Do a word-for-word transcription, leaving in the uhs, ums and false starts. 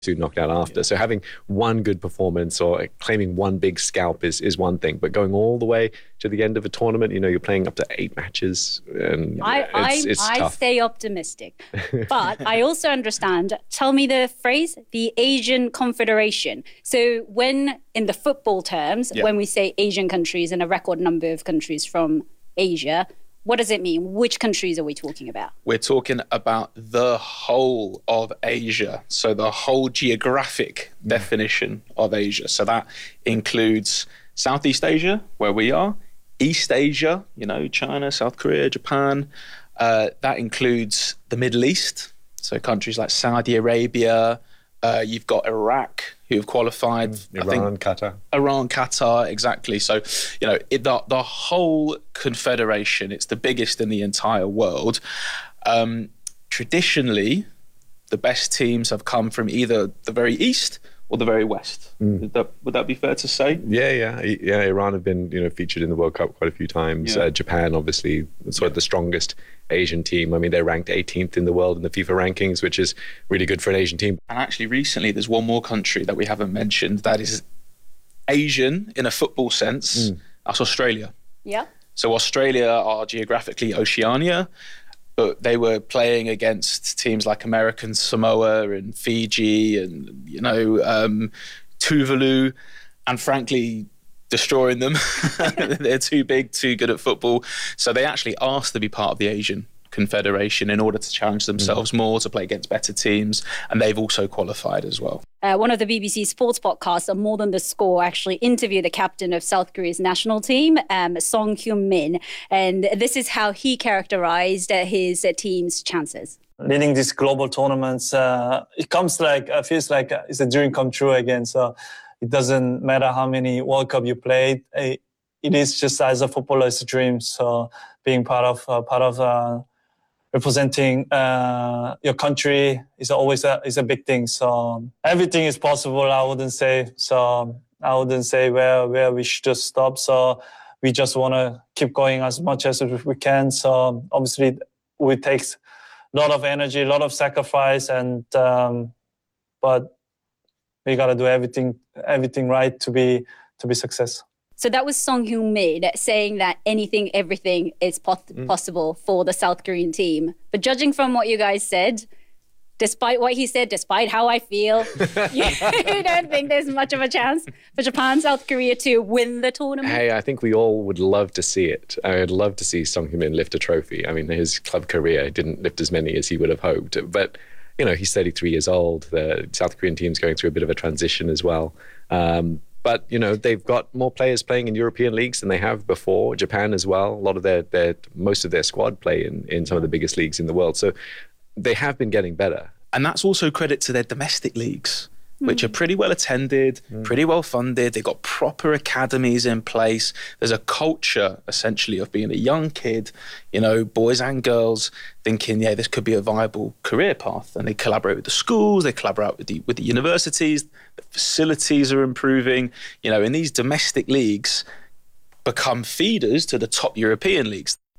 two knocked out after. Yeah. So having one good performance or claiming one big scalp is is one thing, but going all the way to the end of a tournament, you know, you're playing up to eight matches, and I it's, I, it's I tough. stay optimistic, but I also understand. Tell me the phrase, the Asian Confederation. So when in the football terms, yeah. when we say Asian countries and a record number of countries from Asia, what does it mean? Which countries are we talking about? We're talking about the whole of Asia. So the whole geographic mm. definition of Asia. So that includes Southeast Asia, where we are, East Asia, you know, China, South Korea, Japan. Uh, that includes the Middle East. So countries like Saudi Arabia. Uh, you've got Iraq, who have qualified. Mm, Iran, I think, Qatar. Iran, Qatar, exactly. So, you know, it, the, the whole confederation, it's the biggest in the entire world. Um, traditionally, the best teams have come from either the very east or the very west. Mm. That, would that be fair to say? Yeah, yeah, yeah. Iran have been, you know, featured in the World Cup quite a few times. Yeah. Uh, Japan, obviously, sort of the strongest Asian team. I mean, they're ranked eighteenth in the world in the FIFA rankings, which is really good for an Asian team. And actually, recently, there's one more country that we haven't mentioned that is Asian in a football sense. Mm. That's Australia. Yeah. So Australia are geographically Oceania, but they were playing against teams like American Samoa and Fiji and, you know, um, Tuvalu, and frankly, destroying them. They're too big, too good at football. So they actually asked to be part of the Asian Confederation in order to challenge themselves mm. more, to play against better teams, and they've also qualified as well. Uh, one of the B B C sports podcasts, More Than the Score, actually interviewed the captain of South Korea's national team, um, Song Hyun-min, and this is how he characterized uh, his uh, team's chances. Leading these global tournaments, uh, it comes like, uh, feels like uh, it's a dream come true again. So it doesn't matter how many World Cup you played. It, it is just as a footballer's dream. So being part of uh, part of uh, representing uh, your country is always a is a big thing. So everything is possible. I wouldn't say so. I wouldn't say where where we should just stop. So we just want to keep going as much as we can. So obviously, it takes a lot of energy, a lot of sacrifice, and um, but we gotta do everything everything right to be to be successful. So that was Song Hyun-min saying that anything, everything is po- mm. possible for the South Korean team. But judging from what you guys said, despite what he said, despite how I feel, you don't think there's much of a chance for Japan, South Korea to win the tournament? Hey, I think we all would love to see it. I would love to see Song Hyun-min lift a trophy. I mean, his club career didn't lift as many as he would have hoped. But, you know, he's thirty-three years old. The South Korean team's going through a bit of a transition as well. Um, But, you know, they've got more players playing in European leagues than they have before. Japan as well. A lot of their, their most of their squad play in, in some of the biggest leagues in the world. So they have been getting better. And that's also credit to their domestic leagues, mm. which are pretty well attended, mm. pretty well funded. They've got proper academies in place. There's a culture, essentially, of being a young kid, you know, boys and girls, thinking, yeah, this could be a viable career path. And they collaborate with the schools, they collaborate with the, with the universities, the facilities are improving. You know, and these domestic leagues become feeders to the top European leagues.